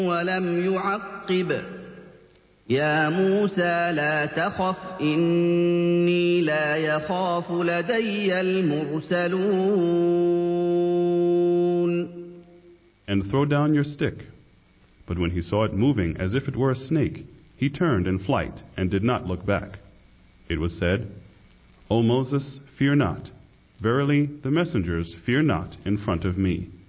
ولم يعقب يا موسى لا تخف إني لا يخاف لدي المرسلون. And throw down your stick. But when he saw it moving as if it were a snake, he turned in flight and did not look back. It was said, O Moses, fear not. Verily, the messengers fear not in front of me.